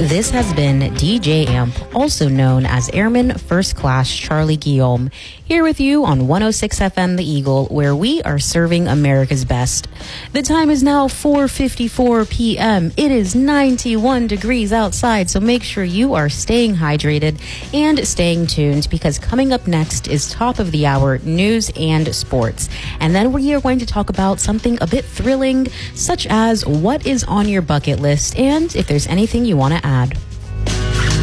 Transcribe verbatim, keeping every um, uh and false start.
This has been D J Amp, also known as Airman First Class Charlie Guillaume, here with you on one oh six F M The Eagle, where we are serving America's best. The time is now four fifty-four p.m. It is ninety-one degrees outside, so make sure you are staying hydrated and staying tuned, because coming up next is top of the hour news and sports. And then we are going to talk about something a bit thrilling, such as what is on your bucket list and if there's anything you want to add.